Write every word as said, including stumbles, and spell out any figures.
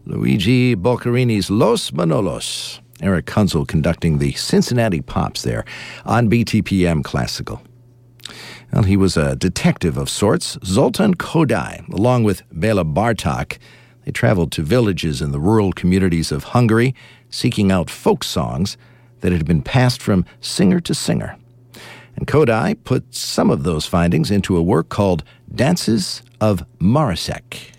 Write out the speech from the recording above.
Luigi Boccherini's Los Manolos. Eric Kunzel conducting the Cincinnati Pops there on B T P M Classical. Well, he was a detective of sorts. Zoltan Kodály, along with Béla Bartók, they traveled to villages in the rural communities of Hungary, seeking out folk songs that had been passed from singer to singer. And Kodály put some of those findings into a work called Dances of Marasek.